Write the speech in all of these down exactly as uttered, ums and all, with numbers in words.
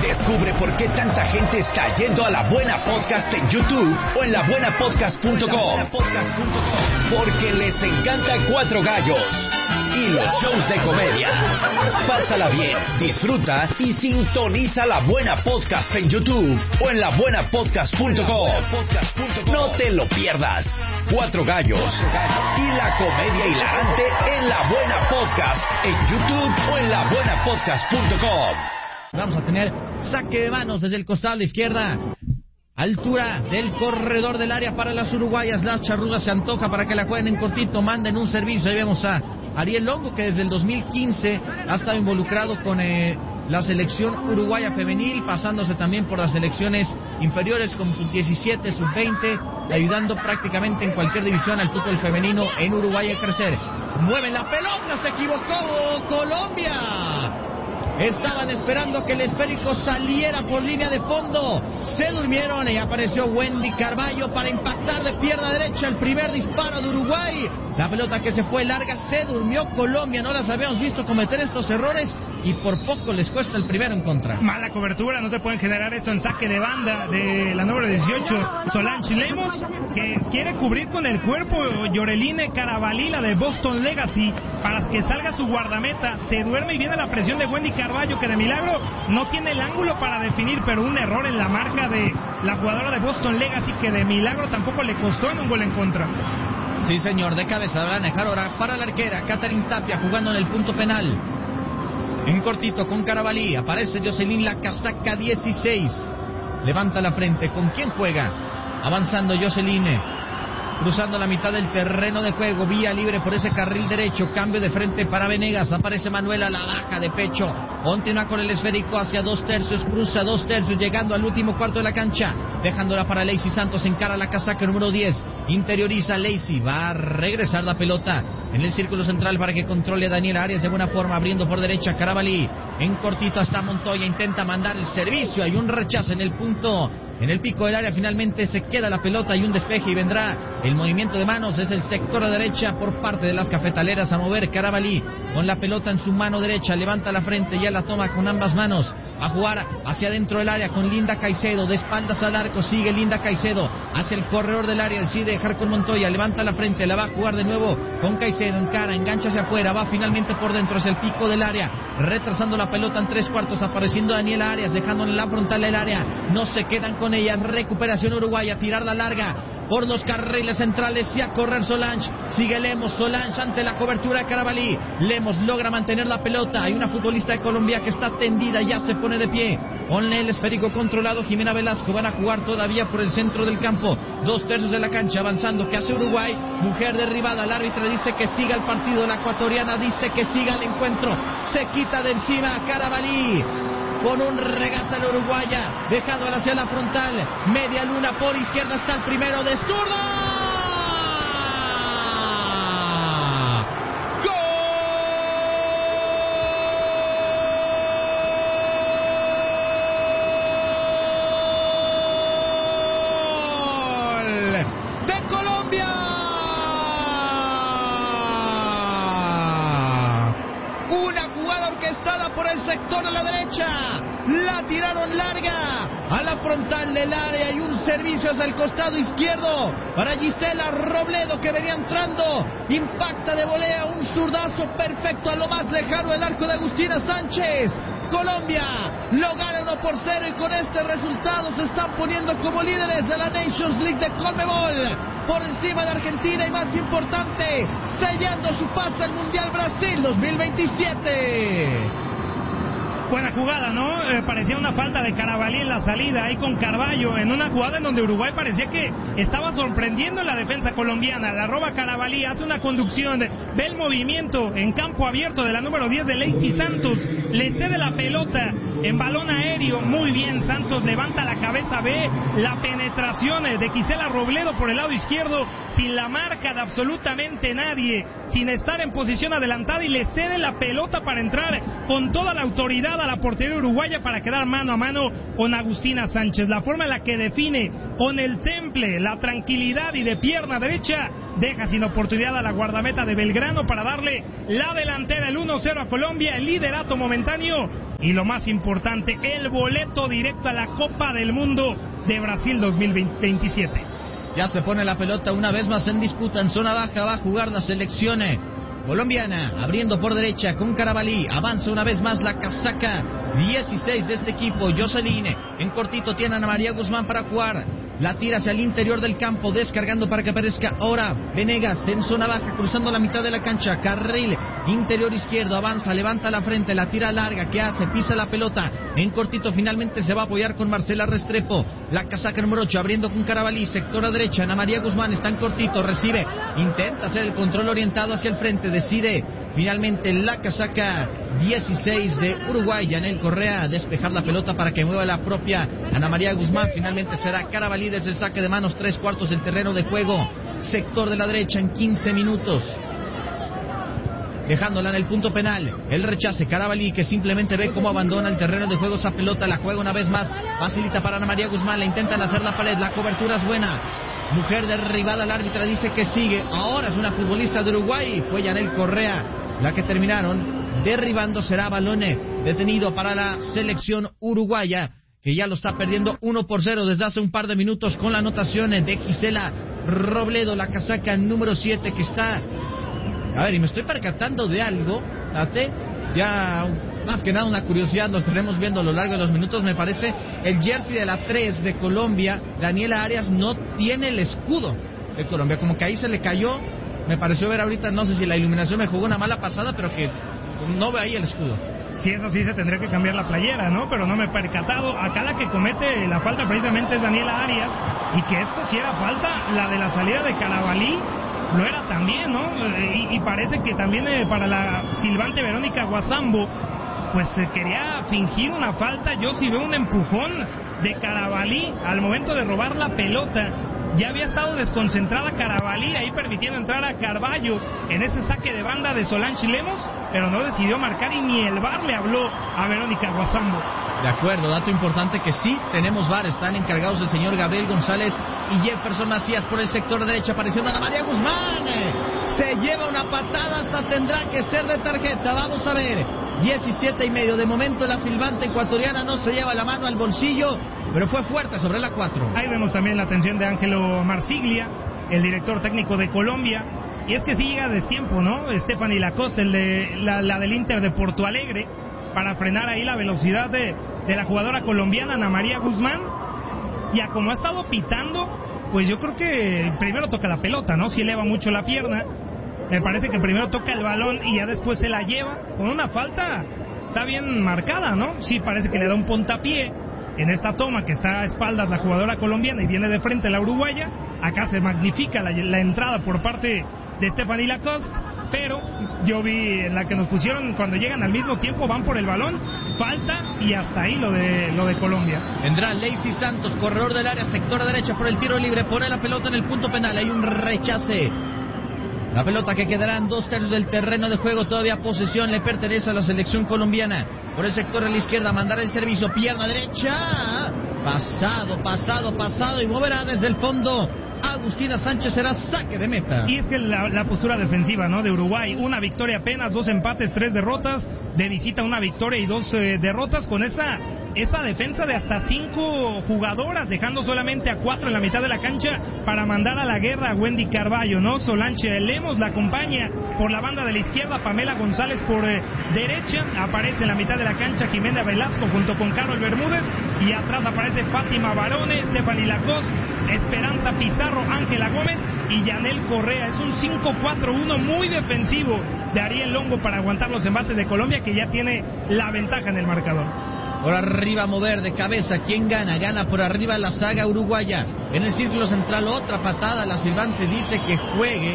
Descubre por qué tanta gente está yendo a La Buena Podcast en YouTube o en la buena podcast punto com. Porque les encanta Cuatro Gallos y los shows de comedia. Pásala bien, disfruta y sintoniza La Buena Podcast en YouTube o en la buena podcast punto com. No te lo pierdas. Cuatro Gallos y la comedia hilarante en La Buena Podcast en YouTube o en la buena podcast punto com. Vamos a tener saque de manos desde el costado a la izquierda. Altura del corredor del área para las uruguayas. Las charrugas se antoja para que la jueguen en cortito. Manden un servicio. Ahí vemos a Ariel Longo, que desde el dos mil quince ha estado involucrado con eh, la selección uruguaya femenil, pasándose también por las selecciones inferiores como sub diecisiete, sub veinte, ayudando prácticamente en cualquier división al fútbol femenino en Uruguay a crecer. Mueven la pelota, se equivocó Colombia. Estaban esperando que el esférico saliera por línea de fondo. Se durmieron y apareció Wendy Carballo para impactar de pierna derecha el primer disparo de Uruguay. La pelota que se fue larga, se durmió Colombia. No las habíamos visto cometer estos errores y por poco les cuesta el primero en contra. Mala cobertura, no te pueden generar esto en saque de banda de la número dieciocho, Solange Lemos, que quiere cubrir con el cuerpo Yoreline Carabalí, la de Boston Legacy, para que salga su guardameta. Se duerme y viene la presión de Wendy Carballo, que de milagro no tiene el ángulo para definir, pero un error en la marca de la jugadora de Boston Legacy, que de milagro tampoco le costó en un gol en contra. Sí, señor, de cabeza van a dejar ahora para la arquera Catherine Tapia, jugando en el punto penal. En cortito con Carabalí, aparece Jocelyn La Casaca dieciséis. Levanta la frente, ¿con quién juega? Avanzando Jocelyn, cruzando la mitad del terreno de juego, vía libre por ese carril derecho, cambio de frente para Venegas, aparece Manuela, la baja de pecho, continúa con el esférico hacia dos tercios, cruza dos tercios, llegando al último cuarto de la cancha, dejándola para Lacey Santos, encara La Casaca número diez, interioriza Lacey, va a regresar la pelota en el círculo central para que controle a Daniela Arias de buena forma, abriendo por derecha Carabalí, en cortito hasta Montoya, intenta mandar el servicio, hay un rechazo en el punto, en el pico del área, finalmente se queda la pelota y un despeje y vendrá el movimiento de manos desde el sector de derecha por parte de las cafetaleras a mover Carabalí con la pelota en su mano derecha, levanta la frente, ya la toma con ambas manos, a jugar hacia adentro del área con Linda Caicedo, de espaldas al arco, sigue Linda Caicedo, hacia el corredor del área, decide dejar con Montoya, levanta la frente, la va a jugar de nuevo con Caicedo, encara, engancha hacia afuera, va finalmente por dentro hacia el pico del área, retrasando la pelota en tres cuartos, apareciendo Daniela Arias, dejando en la frontal del área, no se quedan con ella, recuperación uruguaya, tirarla larga por los carriles centrales y a correr Solange, sigue Lemos, Solange ante la cobertura de Carabalí, Lemos logra mantener la pelota, hay una futbolista de Colombia que está tendida, ya se pone de pie, con el esférico controlado, Jimena Velasco, van a jugar todavía por el centro del campo, dos tercios de la cancha, avanzando, que hace Uruguay, mujer derribada, el árbitro dice que siga el partido, la ecuatoriana dice que siga el encuentro, se quita de encima a Carabalí, con un regate a la uruguaya, dejando hacia la frontal, media luna por izquierda, está el primero de zurda. Sector a la derecha, la tiraron larga a la frontal del área y un servicio hacia el costado izquierdo para Gisela Robledo, que venía entrando, impacta de volea, un zurdazo perfecto a lo más lejano del arco de Agustina Sánchez. Colombia lo gana uno por cero y con este resultado se están poniendo como líderes de la Nations League de Conmebol, por encima de Argentina y, más importante, sellando su pase al Mundial Brasil dos mil veintisiete. Buena jugada, ¿no? Eh, parecía una falta de Carabalí en la salida, ahí con Carballo, en una jugada en donde Uruguay parecía que estaba sorprendiendo en la defensa colombiana. La roba Carabalí, hace una conducción, ve el movimiento en campo abierto de la número diez de Lacey Santos, le cede la pelota en balón aéreo, muy bien Santos, levanta la cabeza, ve la penetración de Gisela Robledo por el lado izquierdo, sin la marca de absolutamente nadie, sin estar en posición adelantada, y le cede la pelota para entrar con toda la autoridad a la portería uruguaya para quedar mano a mano con Agustina Sánchez. La forma en la que define con el temple, la tranquilidad y de pierna derecha, deja sin oportunidad a la guardameta de Belgrano para darle la delantera, el uno cero a Colombia, el liderato momentáneo y lo más importante, el boleto directo a la Copa del Mundo de Brasil dos mil veintisiete. Ya se pone la pelota una vez más en disputa en zona baja, va a jugar la selección colombiana, abriendo por derecha con Carabalí, avanza una vez más la casaca dieciséis de este equipo, Jocelyn, en cortito tiene a Ana María Guzmán para jugar, la tira hacia el interior del campo, descargando para que aparezca ahora Venegas en zona baja, cruzando la mitad de la cancha, carril interior izquierdo, avanza, levanta la frente, la tira larga, ¿qué hace? Pisa la pelota, en cortito finalmente se va a apoyar con Marcela Restrepo, la casaca número ocho, abriendo con Carabalí, sector a derecha, Ana María Guzmán está en cortito, recibe, intenta hacer el control orientado hacia el frente, decide finalmente la casaca dieciséis de Uruguay, Yanel Correa, despejar la pelota para que mueva la propia Ana María Guzmán, finalmente será Carabalí desde el saque de manos, tres cuartos del terreno de juego, sector de la derecha en quince minutos, dejándola en el punto penal, el rechace, Carabalí que simplemente ve cómo abandona el terreno de juego, esa pelota la juega una vez más, facilita para Ana María Guzmán, le intentan hacer la pared, la cobertura es buena, mujer derribada, el árbitra dice que sigue, ahora es una futbolista de Uruguay, fue Yanel Correa la que terminaron derribando, será balón detenido para la selección uruguaya, que ya lo está perdiendo uno por cero desde hace un par de minutos con la anotación de Gisela Robledo, la casaca número siete que está... A ver, y me estoy percatando de algo, Tate, ya más que nada una curiosidad, nos estaremos viendo a lo largo de los minutos, me parece, el jersey de la tres de Colombia, Daniela Arias, no tiene el escudo de Colombia, como que ahí se le cayó, me pareció ver ahorita, no sé si la iluminación me jugó una mala pasada, pero que no ve ahí el escudo. Si es así, se tendría que cambiar la playera, ¿no? Pero no me he percatado. Acá la que comete la falta precisamente es Daniela Arias, y que esto sí era falta, la de la salida de Carabalí, lo era también, ¿no? Y, y parece que también eh, para la silbante Verónica Guasambo, pues se eh, quería fingir una falta. Yo sí veo un empujón de Carabalí al momento de robar la pelota. Ya había estado desconcentrada Carabalí, ahí permitiendo entrar a Carballo en ese saque de banda de Solange Lemos, pero no decidió marcar y ni el V A R le habló a Verónica Guasambo. De acuerdo, dato importante que sí tenemos V A R, están encargados el señor Gabriel González y Jefferson Macías por el sector derecho, apareciendo Ana María Guzmán, se lleva una patada, hasta tendrá que ser de tarjeta, vamos a ver, diecisiete y medio, de momento la silbante ecuatoriana no se lleva la mano al bolsillo, pero fue fuerte sobre la cuatro. Ahí vemos también la atención de Ángelo Marsiglia, el director técnico de Colombia, y es que sí llega a destiempo, ¿no? Stephanie Lacoste, el de, la, la del Inter de Porto Alegre, para frenar ahí la velocidad de, de la jugadora colombiana Ana María Guzmán, y a como ha estado pitando, pues yo creo que primero toca la pelota, ¿no? Si eleva mucho la pierna, me parece que primero toca el balón y ya después se la lleva, con una falta, está bien marcada, ¿no? Sí, parece que le da un puntapié en esta toma que está a espaldas la jugadora colombiana y viene de frente la uruguaya. Acá se magnifica la, la entrada por parte de Stephanie Lacoste, pero yo vi en la que nos pusieron cuando llegan al mismo tiempo, van por el balón, falta y hasta ahí lo de lo de Colombia. Vendrá Lacey Santos, corredor del área, sector derecha por el tiro libre, pone la pelota en el punto penal, hay un rechace. La pelota que quedará en dos tercios del terreno de juego, todavía posesión le pertenece a la selección colombiana. Por el sector a la izquierda, mandar el servicio, pierna derecha, pasado, pasado, pasado y moverá desde el fondo. Agustina Sánchez, será saque de meta. Y es que la, la postura defensiva, ¿no?, de Uruguay, una victoria apenas, dos empates, tres derrotas, de visita una victoria y dos eh, derrotas, con esa esa defensa de hasta cinco jugadoras, dejando solamente a cuatro en la mitad de la cancha para mandar a la guerra a Wendy Carballo, ¿no? Solange Lemos la acompaña por la banda de la izquierda, Pamela González por eh, derecha, aparece en la mitad de la cancha Jimena Velasco junto con Carol Bermúdez, y atrás aparece Fátima Barone, Stephanie Lacoste, Esperanza Pizarro, Ángela Gómez y Yanel Correa. Es un cinco cuatro uno muy defensivo de Ariel Longo para aguantar los embates de Colombia, que ya tiene la ventaja en el marcador. Por arriba mover de cabeza, ¿quién gana? Gana por arriba la saga uruguaya. En el círculo central otra patada, la silbante dice que juegue.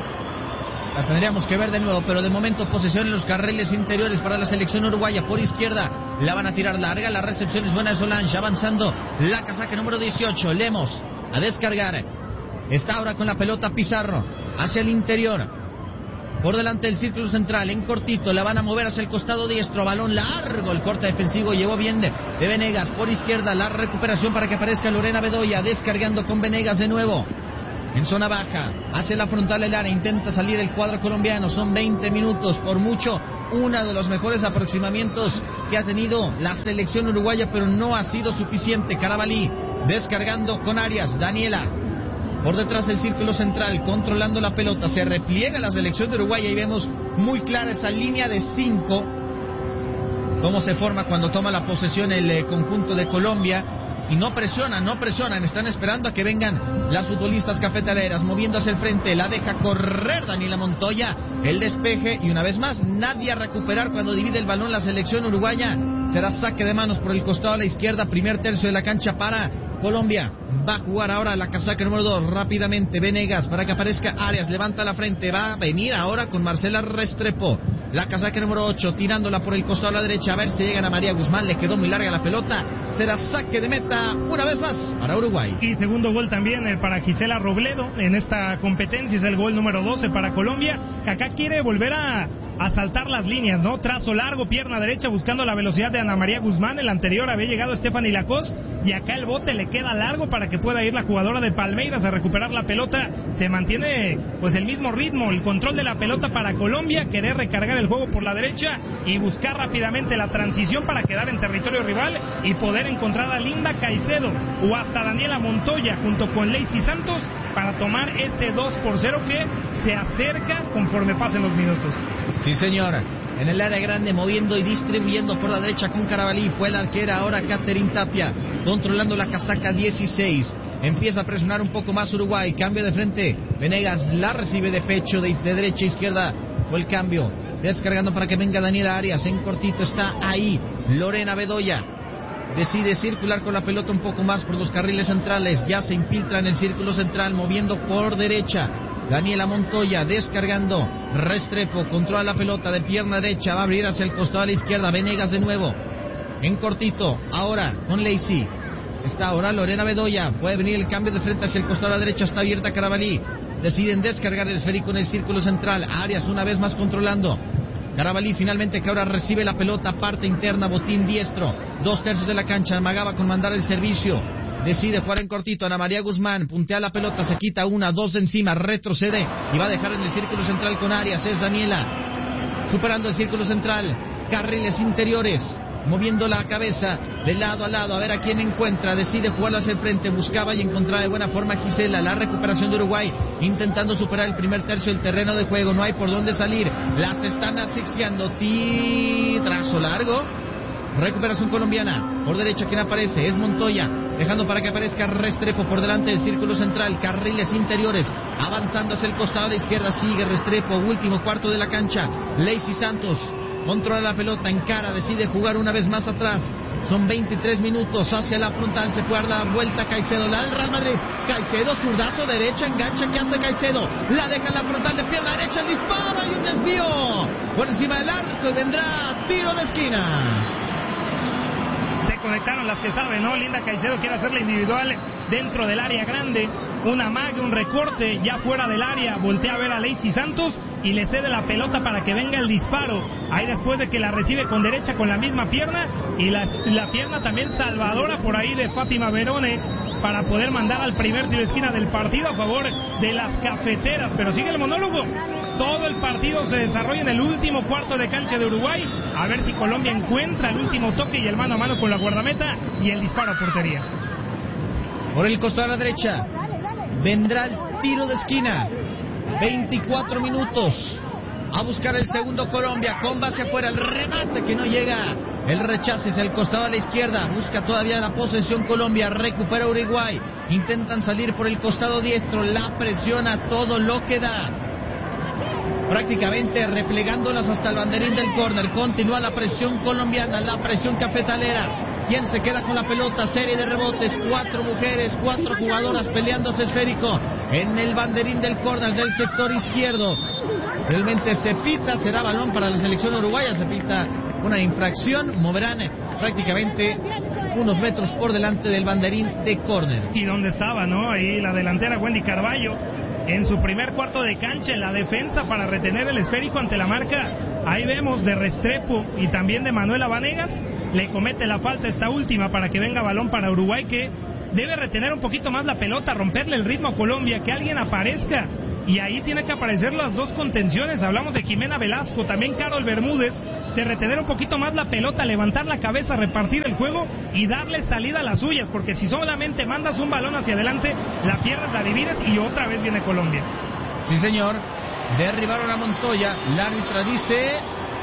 La tendríamos que ver de nuevo, pero de momento posesión en los carriles interiores para la selección uruguaya. Por izquierda la van a tirar larga, la recepción es buena de Solange, avanzando la casaca número dieciocho, Lemos a descargar. Está ahora con la pelota Pizarro hacia el interior. Por delante del círculo central, en cortito, la van a mover hacia el costado diestro, balón largo, el corte defensivo llevó bien de, de Venegas, por izquierda, la recuperación para que aparezca Lorena Bedoya, descargando con Venegas de nuevo, en zona baja, hacia la frontal del área, intenta salir el cuadro colombiano, son veinte minutos, por mucho, uno de los mejores aproximamientos que ha tenido la selección uruguaya, pero no ha sido suficiente. Carabalí descargando con Arias. Daniela por detrás del círculo central, controlando la pelota. Se repliega la selección de Uruguay y vemos muy clara esa línea de cinco. Cómo se forma cuando toma la posesión el eh, conjunto de Colombia. Y no presionan, no presionan. Están esperando a que vengan las futbolistas cafetaleras. Moviendo hacia el frente. La deja correr Daniela Montoya. El despeje. Y una vez más, nadie a recuperar cuando divide el balón la selección uruguaya. Será saque de manos por el costado a la izquierda. Primer tercio de la cancha para Colombia. Va a jugar ahora la casaca número dos. Rápidamente Venegas para que aparezca Arias. Levanta la frente. Va a venir ahora con Marcela Restrepo. La casaca número ocho, tirándola por el costado a la derecha. A ver si llegan a María Guzmán. Le quedó muy larga la pelota. Será saque de meta una vez más para Uruguay. Y segundo gol también eh, para Gisela Robledo en esta competencia. Es el gol número doce para Colombia. Que acá quiere volver a, a saltar las líneas, ¿no? Trazo largo, pierna derecha, buscando la velocidad de Ana María Guzmán. El anterior había llegado Stephanie Lacoste. Y acá el bote le queda largo para que pueda ir la jugadora de Palmeiras a recuperar la pelota. Se mantiene pues el mismo ritmo, el control de la pelota para Colombia. Querer recargar el juego por la derecha y buscar rápidamente la transición para quedar en territorio rival y poder encontrar a Linda Caicedo o hasta Daniela Montoya junto con Lacey Santos para tomar ese dos por cero que se acerca conforme pasen los minutos. Sí, señora. En el área grande, moviendo y distribuyendo por la derecha con Carabalí. Fue la arquera ahora Catherine Tapia, controlando la casaca dieciséis. Empieza a presionar un poco más Uruguay. Cambio de frente. Venegas la recibe de pecho, de, de derecha a izquierda. Fue el cambio. Descargando para que venga Daniela Arias. En cortito está ahí Lorena Bedoya. Decide circular con la pelota un poco más por los carriles centrales. Ya se infiltra en el círculo central, moviendo por derecha. Daniela Montoya descargando. Restrepo controla la pelota de pierna derecha. Va a abrir hacia el costado a la izquierda. Venegas de nuevo. En cortito. Ahora con Lacey. Está ahora Lorena Bedoya. Puede venir el cambio de frente hacia el costado a la derecha. Está abierta Carabalí. Deciden descargar el esférico en el círculo central. Arias una vez más controlando. Carabalí finalmente que ahora recibe la pelota. Parte interna, botín diestro. Dos tercios de la cancha. Amagaba con mandar el servicio. Decide jugar en cortito. Ana María Guzmán puntea la pelota, se quita una, dos de encima, retrocede y va a dejar en el círculo central con Arias. Es Daniela superando el círculo central, carriles interiores, moviendo la cabeza de lado a lado a ver a quién encuentra. Decide jugarlo hacia el frente, buscaba y encontraba de buena forma a Gisela. La recuperación de Uruguay intentando superar el primer tercio del terreno de juego. No hay por dónde salir, las están asfixiando. Tí, trazo largo. Recuperación colombiana. Por derecha quien aparece es Montoya, dejando para que aparezca Restrepo por delante del círculo central. Carriles interiores, avanzando hacia el costado de la izquierda. Sigue Restrepo, último cuarto de la cancha. Lacey Santos controla la pelota, encara, decide jugar una vez más atrás. Son veintitrés minutos hacia la frontal. Se puede dar vuelta Caicedo, la del Real Madrid. Caicedo, zurdazo derecha, engancha. ¿Qué hace Caicedo? La deja en la frontal de pierna derecha. El disparo y un desvío por encima del arco y vendrá tiro de esquina. Se conectaron las que saben, ¿no? Linda Caicedo quiere hacer la individual dentro del área grande. Una mague, un recorte ya fuera del área. Voltea a ver a Lacey Santos y le cede la pelota para que venga el disparo. Ahí después de que la recibe con derecha con la misma pierna. Y la, la pierna también salvadora por ahí de Fátima Verone para poder mandar al primer tiro de esquina del partido a favor de las cafeteras. Pero sigue el monólogo. Todo el partido se desarrolla en el último cuarto de cancha de Uruguay. A ver si Colombia encuentra el último toque y el mano a mano con la guardameta y el disparo a portería. Por el costado a la derecha vendrá el tiro de esquina. veinticuatro minutos. A buscar el segundo Colombia. Comba hacia afuera. El remate que no llega. El rechace es el costado a la izquierda. Busca todavía la posesión Colombia. Recupera Uruguay. Intentan salir por el costado diestro. La presiona todo lo que da. Prácticamente replegándolas hasta el banderín del córner. Continúa la presión colombiana, la presión cafetalera. ¿Quién se queda con la pelota? Serie de rebotes, cuatro mujeres, cuatro jugadoras peleándose esférico en el banderín del córner del sector izquierdo. Realmente se pita, será balón para la selección uruguaya, se pita una infracción, moverán prácticamente unos metros por delante del banderín de córner. ¿Y dónde estaba, no? Ahí la delantera Wendy Carballo. En su primer cuarto de cancha, en la defensa para retener el esférico ante la marca. Ahí vemos de Restrepo y también de Manuela Vanegas. Le comete la falta esta última para que venga balón para Uruguay, que debe retener un poquito más la pelota, romperle el ritmo a Colombia, que alguien aparezca y ahí tiene que aparecer las dos contenciones. Hablamos de Jimena Velasco, también Carol Bermúdez, de retener un poquito más la pelota, levantar la cabeza, repartir el juego y darle salida a las suyas, porque si solamente mandas un balón hacia adelante, la pierdes, la divides y otra vez viene Colombia. Sí, señor. Derribaron a Montoya. La árbitra dice...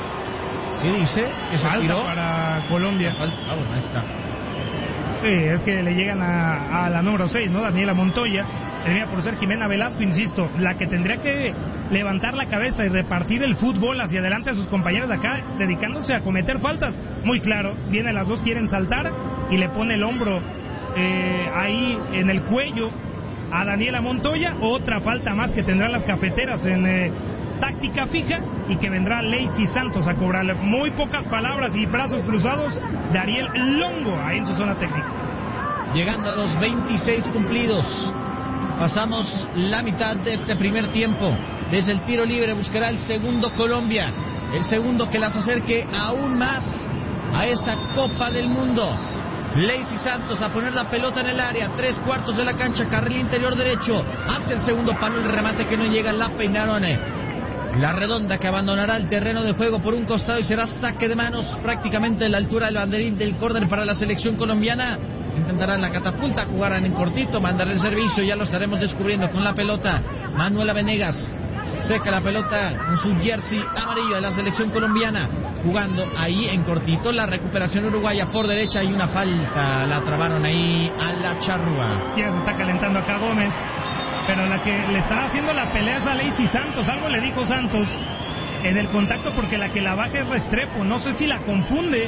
¿Qué dice? Que se falta tiró para Colombia. Falta. Ah, bueno, ahí está. Sí, es que le llegan a, a la número seis, ¿no? Daniela Montoya. Tenía por ser Jimena Velasco, insisto, la que tendría que levantar la cabeza y repartir el fútbol hacia adelante a sus compañeros de acá, dedicándose a cometer faltas. Muy claro, vienen las dos, quieren saltar y le pone el hombro eh, ahí en el cuello a Daniela Montoya. Otra falta más que tendrán las cafeteras en eh, táctica fija y que vendrá Lacey Santos a cobrarle. Muy pocas palabras y brazos cruzados de Ariel Longo ahí en su zona técnica. Llegando a los veintiséis cumplidos. Pasamos la mitad de este primer tiempo. Desde el tiro libre buscará el segundo Colombia. El segundo que las acerque aún más a esa Copa del Mundo. Lacey Santos a poner la pelota en el área. Tres cuartos de la cancha, carril interior derecho. Hace el segundo palo, el remate que no llega. La peinaron. La redonda que abandonará el terreno de juego por un costado y será saque de manos prácticamente a la altura del banderín del córner para la selección colombiana. Intentarán la catapulta, jugarán en cortito, mandar el servicio, ya lo estaremos descubriendo con la pelota. Manuela Venegas seca la pelota con su jersey amarillo de la selección colombiana, jugando ahí en cortito. La recuperación uruguaya por derecha y una falta, la trabaron ahí a la charrúa. Ya se está calentando acá Gómez, pero la que le está haciendo la pelea es a Lacey Santos. Algo le dijo Santos en el contacto, porque la que la baja es Restrepo. No sé si la confunde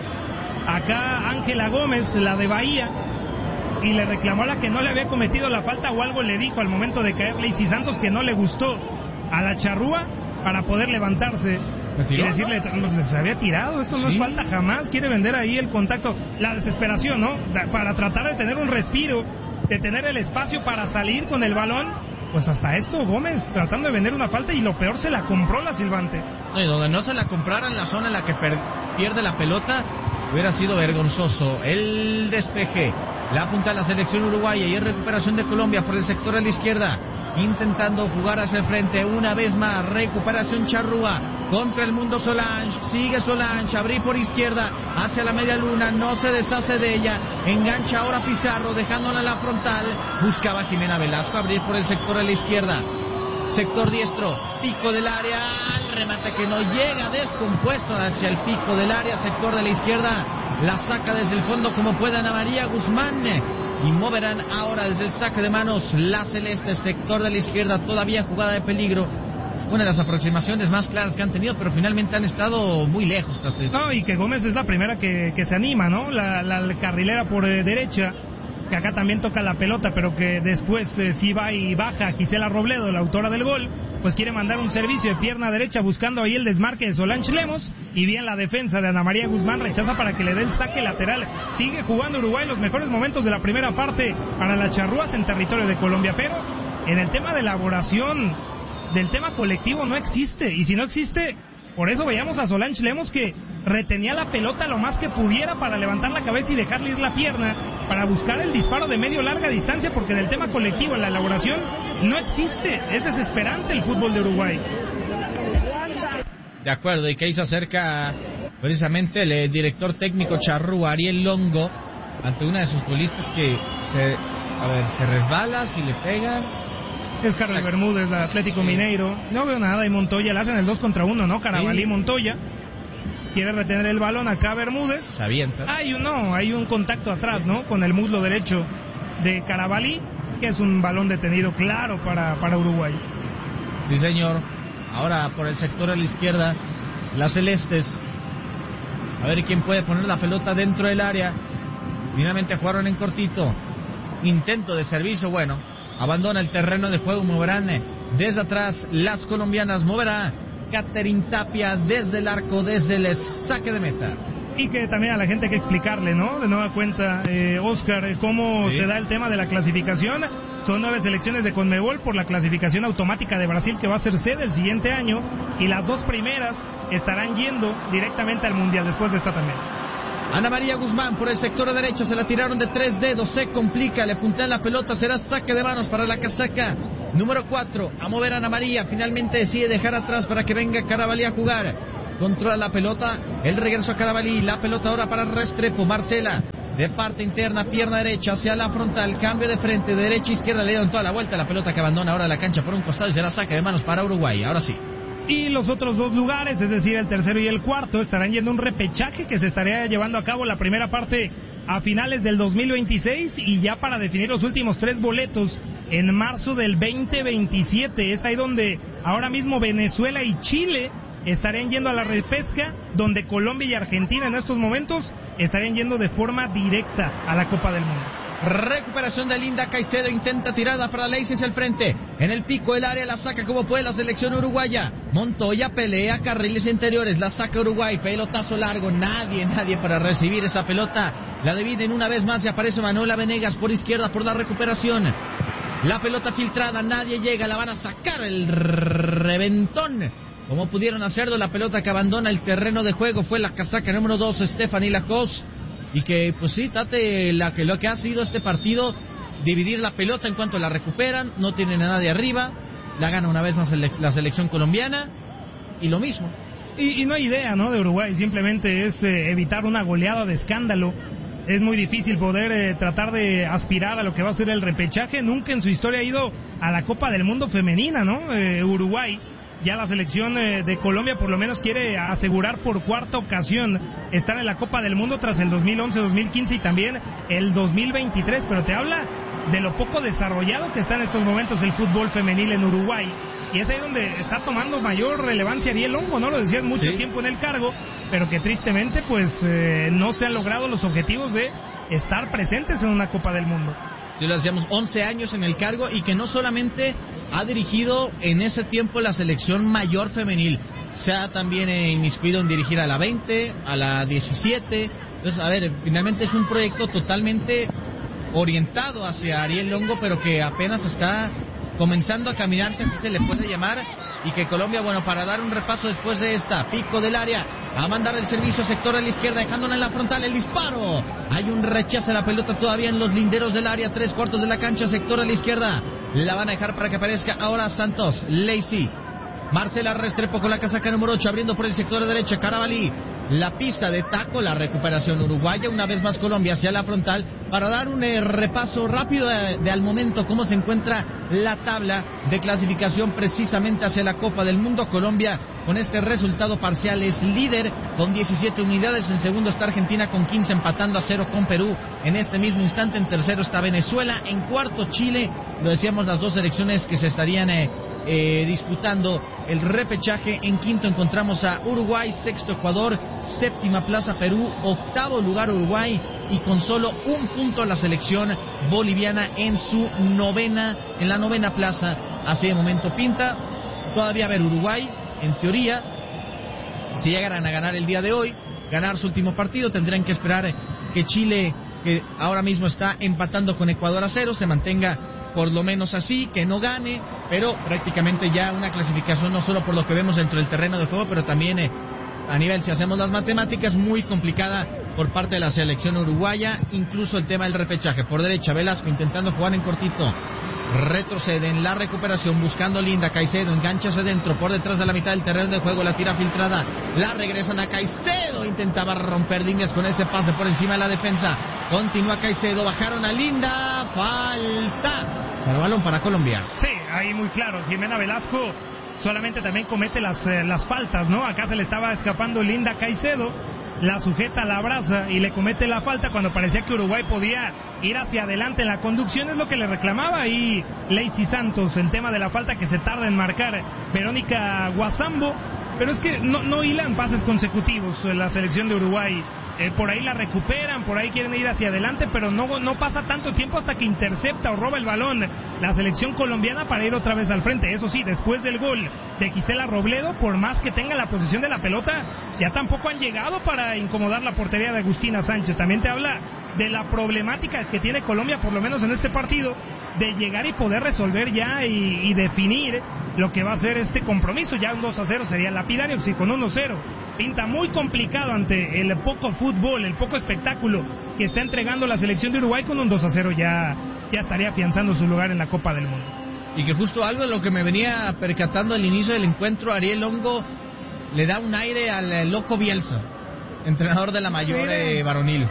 acá Ángela Gómez, la de Bahía, y le reclamó a la que no le había cometido la falta, o algo le dijo al momento de caer Lacey Santos que no le gustó a la charrúa para poder levantarse y decirle, no, se había tirado, esto no ¿Sí? es falta jamás. Quiere vender ahí el contacto, la desesperación, ¿no? Para tratar de tener un respiro, de tener el espacio para salir con el balón. Pues hasta esto Gómez tratando de vender una falta, y lo peor, se la compró la silbante. No, y donde no se la comprara, en la zona en la que per- pierde la pelota, hubiera sido vergonzoso. El despeje, la apunta a la selección uruguaya y en recuperación de Colombia por el sector a la izquierda, intentando jugar hacia el frente una vez más. Recuperación charrúa contra el mundo Solange, sigue Solange, abrí por izquierda hacia la media luna, no se deshace de ella, engancha ahora Pizarro dejándola en la frontal, buscaba Jimena Velasco abrir por el sector a la izquierda, sector diestro, pico del área, el remate que no llega, descompuesto hacia el pico del área, sector de la izquierda, la saca desde el fondo como pueda Ana María Guzmán, y moverán ahora desde el saque de manos la celeste, sector de la izquierda, todavía jugada de peligro. Una de las aproximaciones más claras que han tenido, pero finalmente han estado muy lejos. No, y que Gómez es la primera que, que se anima, ¿no? La, la carrilera por eh, derecha, que acá también toca la pelota, pero que después eh, sí va y baja Gisela Robledo, la autora del gol, pues quiere mandar un servicio de pierna derecha buscando ahí el desmarque de Solange Lemos, y bien la defensa de Ana María Guzmán rechaza para que le dé el saque lateral. Sigue jugando Uruguay los mejores momentos de la primera parte para las charrúas en territorio de Colombia, pero en el tema de elaboración del tema colectivo no existe, y si no existe, por eso veíamos a Solange Lemos que retenía la pelota lo más que pudiera para levantar la cabeza y dejarle ir la pierna para buscar el disparo de medio larga distancia, porque en el tema colectivo, en la elaboración, no existe. Es desesperante el fútbol de Uruguay. De acuerdo, y que hizo acerca precisamente el director técnico charrúa, Ariel Longo, ante una de sus futbolistas que se, a ver, se resbala, si le pegan. Es Carlos Bermúdez, el Atlético Mineiro. No veo nada, y Montoya le hacen el dos contra uno, ¿no? Carabalí, sí. Montoya quiere retener el balón acá Bermúdez. Se avienta. Hay un, no, hay un contacto atrás, ¿no? Con el muslo derecho de Carabalí, que es un balón detenido claro para, para Uruguay. Sí, señor. Ahora por el sector a la izquierda, las celestes. A ver quién puede poner la pelota dentro del área. Finalmente jugaron en cortito. Intento de servicio, bueno. Abandona el terreno de juego, moverán desde atrás las colombianas, moverá Catherine Tapia desde el arco, desde el saque de meta. Y que también a la gente hay que explicarle, ¿no? De nueva cuenta, eh, Oscar, cómo sí. se da el tema de la clasificación. Son nueve selecciones de Conmebol por la clasificación automática de Brasil, que va a ser sede el siguiente año, y las dos primeras estarán yendo directamente al Mundial después de esta también. Ana María Guzmán por el sector derecho, se la tiraron de tres dedos, se complica, le puntean la pelota, será saque de manos para la casaca Número cuatro, a mover a Ana María. Finalmente decide dejar atrás para que venga Carabalí a jugar. Controla la pelota. El regreso a Carabalí. La pelota ahora para Restrepo. Marcela. De parte interna, pierna derecha hacia la frontal. Cambio de frente, derecha, izquierda. Le dieron toda la vuelta. La pelota que abandona ahora la cancha por un costado y será saque de manos para Uruguay. Ahora sí. Y los otros dos lugares, es decir, el tercero y el cuarto, estarán yendo a un repechaje que se estaría llevando a cabo la primera parte a finales del dos mil veintiséis y ya para definir los últimos tres boletos en marzo del veinte veintisiete. Es ahí donde ahora mismo Venezuela y Chile estarían yendo a la repesca, donde Colombia y Argentina en estos momentos estarían yendo de forma directa a la Copa del Mundo. Recuperación de Linda Caicedo, intenta tirada para Lacey hacia el frente, en el pico del área la saca como puede la selección uruguaya. Montoya pelea, carriles interiores, la saca Uruguay, pelotazo largo, nadie, nadie para recibir esa pelota, la dividen una vez más y aparece Manuela Venegas por izquierda por la recuperación. La pelota filtrada, nadie llega, la van a sacar, el reventón. Como pudieron hacerlo, la pelota que abandona el terreno de juego fue la casaca número dos, Stephanie Lacoste. Y que, pues sí, Tate, la que, lo que ha sido este partido, dividir la pelota en cuanto la recuperan, no tienen a nadie arriba, la gana una vez más la selección colombiana, y lo mismo. Y, y no hay idea, ¿no?, de Uruguay, simplemente es eh, evitar una goleada de escándalo. Es muy difícil poder eh, tratar de aspirar a lo que va a ser el repechaje. Nunca en su historia ha ido a la Copa del Mundo femenina, ¿no?, eh, Uruguay. Ya la selección eh, de Colombia por lo menos quiere asegurar por cuarta ocasión estar en la Copa del Mundo tras el dos mil once, dos mil quince y también el dos mil veintitrés, pero te habla de lo poco desarrollado que está en estos momentos el fútbol femenil en Uruguay, y es ahí donde está tomando mayor relevancia Ariel Longo, ¿no? Lo decías, mucho sí. tiempo en el cargo, pero que tristemente pues eh, no se han logrado los objetivos de estar presentes en una Copa del Mundo. Sí, lo decíamos, once años en el cargo, y que no solamente ha dirigido en ese tiempo la selección mayor femenil, se ha también eh, inmiscuido en dirigir a la veinte, a la diecisiete. Entonces, a ver, finalmente es un proyecto totalmente orientado hacia Ariel Longo, pero que apenas está comenzando a caminarse, así se le puede llamar. Y que Colombia, bueno, para dar un repaso después de esta, pico del área, a mandar el servicio sector a la izquierda, dejándola en la frontal, el disparo. Hay un rechazo a la pelota todavía en los linderos del área, tres cuartos de la cancha, sector a la izquierda. La van a dejar para que aparezca ahora Santos, Lacey. Marcela Restrepo con la casaca número ocho, abriendo por el sector de derecha, Carabalí. La pista de taco, la recuperación uruguaya, una vez más Colombia hacia la frontal, para dar un eh, repaso rápido de, de al momento cómo se encuentra la tabla de clasificación precisamente hacia la Copa del Mundo. Colombia con este resultado parcial es líder con diecisiete unidades, en segundo está Argentina con quince, empatando a cero con Perú en este mismo instante, en tercero está Venezuela, en cuarto Chile, lo decíamos, las dos selecciones que se estarían eh, Eh, disputando el repechaje. En quinto encontramos a Uruguay, sexto Ecuador, séptima plaza Perú, octavo lugar Uruguay, y con solo un punto la selección boliviana en su novena, en la novena plaza. Así de momento pinta. Todavía a ver, Uruguay, en teoría, si llegaran a ganar el día de hoy, ganar su último partido, tendrán que esperar que Chile, que ahora mismo está empatando con Ecuador a cero, se mantenga por lo menos así, que no gane, pero prácticamente ya una clasificación no solo por lo que vemos dentro del terreno de juego, pero también eh, a nivel, si hacemos las matemáticas, muy complicada por parte de la selección uruguaya, incluso el tema del repechaje. Por derecha, Velasco intentando jugar en cortito, retrocede en la recuperación, buscando Linda Caicedo, engancha hacia dentro, por detrás de la mitad del terreno de juego, la tira filtrada, la regresan a Caicedo, intentaba romper líneas con ese pase por encima de la defensa, continúa Caicedo, bajaron a Linda, falta. El balón para Colombia. Sí, ahí muy claro, Jimena Velasco solamente también comete las, eh, las faltas, ¿no? Acá se le estaba escapando Linda Caicedo, la sujeta, la abraza y le comete la falta cuando parecía que Uruguay podía ir hacia adelante en la conducción. Es lo que le reclamaba ahí Lacey Santos, el tema de la falta que se tarda en marcar Verónica Guasambo, pero es que no, no hilan pases consecutivos en la selección de Uruguay. Eh, por ahí la recuperan, por ahí quieren ir hacia adelante, pero no, no pasa tanto tiempo hasta que intercepta o roba el balón la selección colombiana para ir otra vez al frente. Eso sí, después del gol de Gisela Robledo, por más que tenga la posición de la pelota, ya tampoco han llegado para incomodar la portería de Agustina Sánchez. También te habla de la problemática que tiene Colombia, por lo menos en este partido, de llegar y poder resolver ya y, y definir lo que va a ser este compromiso. Ya un dos a cero sería lapidario, si con uno cero pinta muy complicado ante el poco fútbol, el poco espectáculo que está entregando la selección de Uruguay. Con un dos a cero ya, ya estaría afianzando su lugar en la Copa del Mundo. Y que justo algo de lo que me venía percatando al inicio del encuentro, Ariel Hongo le da un aire al eh, loco Bielsa, entrenador de la mayor eh, varonil.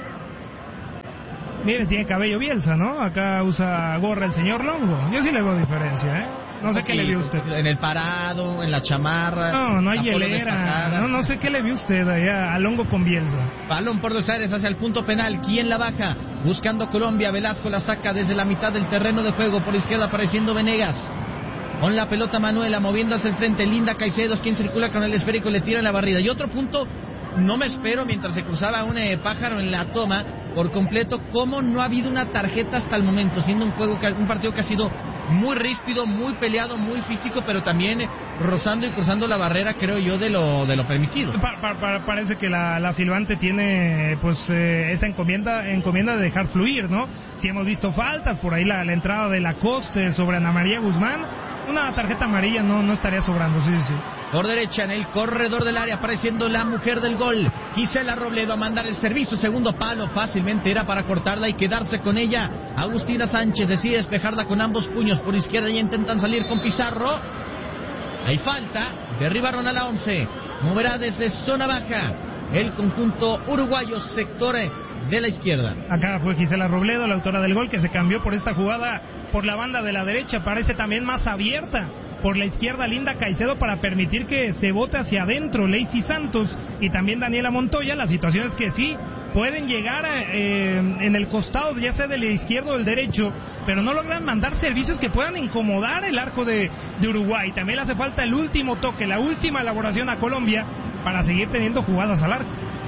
Mire, tiene cabello Bielsa, ¿no? Acá usa gorra el señor Longo. Yo sí le veo diferencia, ¿eh? No sé qué le vio usted. En el parado, en la chamarra. No, no hay hielera. No, no sé qué le vio usted allá a Longo con Bielsa. Balón por dos áreas hacia el punto penal. ¿Quién la baja? Buscando Colombia. Velasco la saca desde la mitad del terreno de juego. Por izquierda apareciendo Venegas. Con la pelota Manuela moviendo hacia el frente. Linda Caicedo, quien circula con el esférico y le tira en la barrida. Y otro punto, no me espero mientras se cruzaba un eh, pájaro en la toma por completo, cómo no ha habido una tarjeta hasta el momento, siendo un juego que, un partido que ha sido muy ríspido, muy peleado, muy físico, pero también eh, rozando y cruzando la barrera, creo yo, de lo de lo permitido. Pa, pa, pa, parece que la, la Silvante tiene pues eh, esa encomienda encomienda de dejar fluir, ¿no? Si hemos visto faltas, por ahí la, la entrada de Lacoste sobre Ana María Guzmán, una tarjeta amarilla no, no estaría sobrando, sí, sí. Por derecha, en el corredor del área, apareciendo la mujer del gol, Gisela Robledo a mandar el servicio, segundo palo, fácilmente era para cortarla y quedarse con ella. Agustina Sánchez decide despejarla con ambos puños por izquierda y intentan salir con Pizarro. Hay falta, derribaron a la once, moverá desde zona baja el conjunto uruguayo, sector de la izquierda. Acá fue Gisela Robledo, la autora del gol, que se cambió por esta jugada por la banda de la derecha, parece también más abierta. Por la izquierda, Linda Caicedo para permitir que se bote hacia adentro Lacey Santos y también Daniela Montoya. La situación es que sí, pueden llegar eh, en el costado, ya sea del izquierdo o del derecho, pero no logran mandar servicios que puedan incomodar el arco de, de Uruguay. También le hace falta el último toque, la última elaboración a Colombia para seguir teniendo jugadas al arco.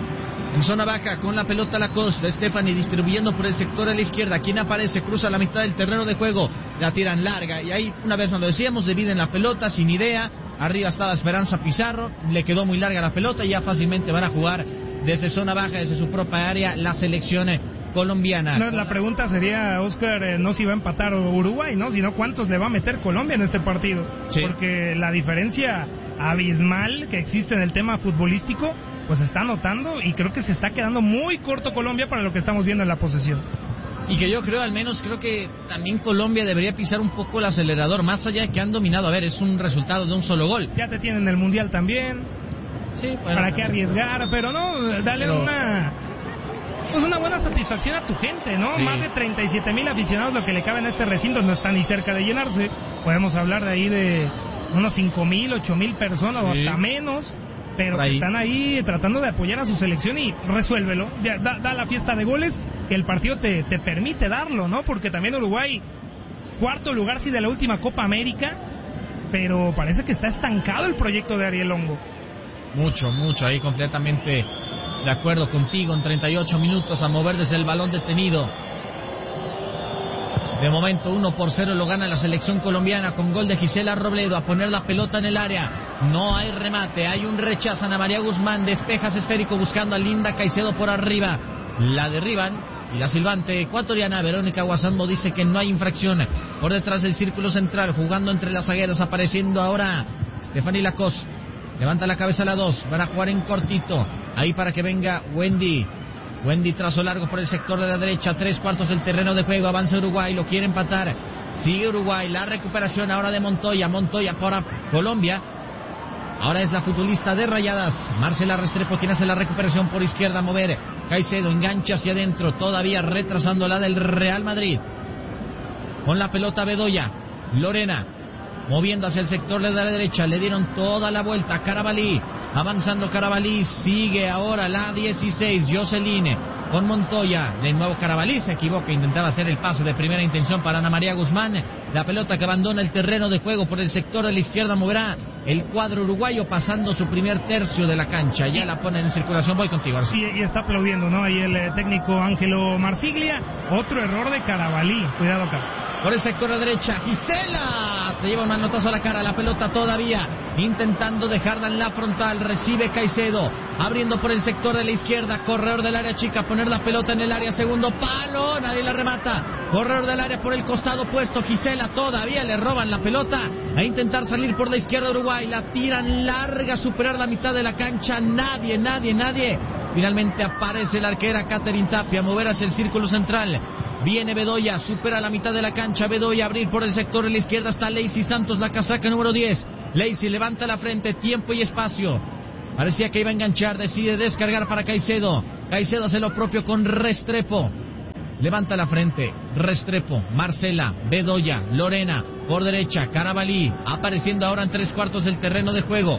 En zona baja, con la pelota Lacoste, Stephanie distribuyendo por el sector a la izquierda. Quien aparece, cruza la mitad del terreno de juego, la tiran larga. Y ahí, una vez nos lo decíamos, dividen la pelota sin idea. Arriba estaba Esperanza Pizarro, le quedó muy larga la pelota y ya fácilmente van a jugar desde zona baja, desde su propia área, la selección colombiana. No, la pregunta sería, Oscar, eh, no si va a empatar Uruguay, ¿no? Sino cuántos le va a meter Colombia en este partido. Sí. Porque la diferencia abismal que existe en el tema futbolístico pues se está notando y creo que se está quedando muy corto Colombia para lo que estamos viendo en la posesión. Y que yo creo, al menos creo que también Colombia debería pisar un poco el acelerador, más allá de que han dominado. A ver, es un resultado de un solo gol. Ya te tienen el Mundial también. Sí, bueno, ¿para qué arriesgar? Pero no, dale pero... una pues una buena satisfacción a tu gente, ¿no? Sí. Más de treinta y siete mil aficionados, lo que le cabe en este recinto, no está ni cerca de llenarse. Podemos hablar de ahí de unos cinco mil, ocho mil personas sí. o hasta menos. Pero que están ahí tratando de apoyar a su selección y resuélvelo. Da, da la fiesta de goles que el partido te, te permite darlo, ¿no? Porque también Uruguay, cuarto lugar sí de la última Copa América, pero parece que está estancado el proyecto de Ariel Hongo. Mucho, mucho, ahí completamente de acuerdo contigo. En treinta y ocho minutos a mover desde el balón detenido. De momento uno por cero lo gana la selección colombiana con gol de Gisela Robledo a poner la pelota en el área. No hay remate, hay un rechazo. Ana María Guzmán despejas esférico buscando a Linda Caicedo por arriba. La derriban y la silbante ecuatoriana Verónica Guasambo dice que no hay infracción. Por detrás del círculo central, jugando entre las zagueras, apareciendo ahora Stephanie Lacoste. Levanta la cabeza a la dos, van a jugar en cortito. Ahí para que venga Wendy. Wendy trazo largo por el sector de la derecha, tres cuartos del terreno de juego, avanza Uruguay, lo quiere empatar, sigue Uruguay, la recuperación ahora de Montoya, Montoya para Colombia, ahora es la futbolista de Rayadas, Marcela Restrepo quien hace la recuperación por izquierda, mover, Caicedo engancha hacia adentro, todavía retrasando la del Real Madrid, con la pelota Bedoya, Lorena, moviendo hacia el sector de la derecha, le dieron toda la vuelta, Carabalí, avanzando Carabalí, sigue ahora la dieciséis, Jocelyn, con Montoya, de nuevo Carabalí, se equivoca, intentaba hacer el pase de primera intención para Ana María Guzmán, la pelota que abandona el terreno de juego por el sector de la izquierda, moverá el cuadro uruguayo pasando su primer tercio de la cancha, ya la pone en circulación, voy contigo. Sí, y está aplaudiendo, ¿no? Ahí el eh, técnico Ángelo Marsiglia, otro error de Carabalí, cuidado acá. Por el sector de derecha, Gisela se lleva un manotazo a la cara, la pelota todavía intentando dejarla en la frontal, recibe Caicedo, abriendo por el sector de la izquierda, corredor del área chica, poner la pelota en el área, segundo palo, nadie la remata, corredor del área por el costado opuesto, Gisela todavía le roban la pelota, a intentar salir por la izquierda Uruguay, la tiran larga, superar la mitad de la cancha, nadie, nadie, nadie, finalmente aparece la arquera Catherine Tapia, mover hacia el círculo central, Viene Bedoya, supera la mitad de la cancha. Bedoya, abrir por el sector de la izquierda. Está Lacy Santos, la casaca número diez. Lacy levanta la frente, tiempo y espacio. Parecía que iba a enganchar, decide descargar para Caicedo. Caicedo hace lo propio con Restrepo. Levanta la frente, Restrepo, Marcela, Bedoya, Lorena, por derecha, Carabalí, apareciendo ahora en tres cuartos del terreno de juego.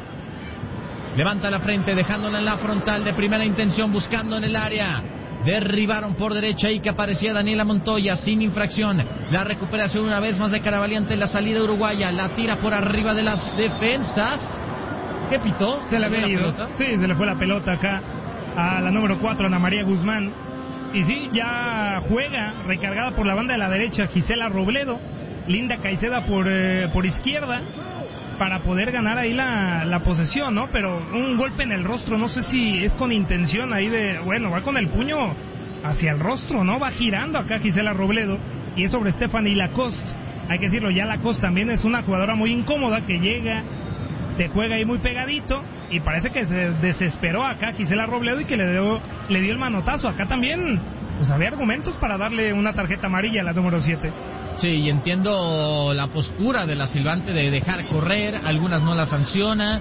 Levanta la frente, dejándola en la frontal de primera intención, buscando en el área. Derribaron por derecha y que aparecía Daniela Montoya sin infracción. La recuperación una vez más de Carabalí ante la salida uruguaya. La tira por arriba de las defensas. ¿Qué pitó? Se le había ido. Sí, se le fue la pelota acá a la número cuatro, Ana María Guzmán. Y sí, ya juega recargada por la banda de la derecha Gisela Robledo. Linda Caicedo por, eh, por izquierda para poder ganar ahí la, la posesión, ¿no? Pero un golpe en el rostro, no sé si es con intención ahí de... Bueno, va con el puño hacia el rostro, ¿no? Va girando acá Gisela Robledo y es sobre Stephanie Lacoste. Hay que decirlo, ya Lacoste también es una jugadora muy incómoda que llega, te juega ahí muy pegadito y parece que se desesperó acá Gisela Robledo y que le dio, le dio el manotazo. Acá también pues había argumentos para darle una tarjeta amarilla a la número siete. Sí, y entiendo la postura de la silbante de dejar correr, algunas no las sanciona,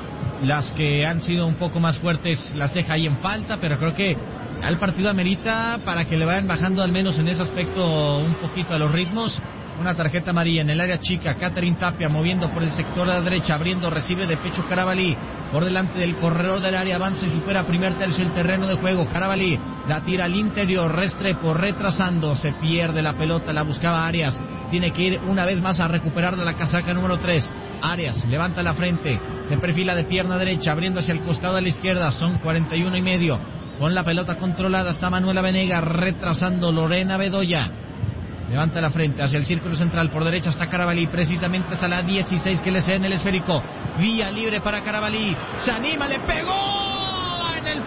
las que han sido un poco más fuertes las deja ahí en falta, pero creo que al partido amerita para que le vayan bajando al menos en ese aspecto un poquito a los ritmos. Una tarjeta amarilla en el área chica. Catherine Tapia moviendo por el sector de la derecha, abriendo, recibe de pecho Carabalí, por delante del corredor del área, avanza y supera primer tercio el terreno de juego. Carabalí la tira al interior, Restrepo retrasando, se pierde la pelota, la buscaba Arias, tiene que ir una vez más a recuperar de la casaca número tres. Arias levanta la frente, se perfila de pierna derecha, abriendo hacia el costado de la izquierda, son cuarenta y uno y medio. Con la pelota controlada está Manuela Venegas, retrasando Lorena Bedoya. Levanta la frente hacia el círculo central, por derecha está Carabalí, precisamente es a la dieciséis que le cede en el esférico. Vía libre para Carabalí, se anima, le pegó en el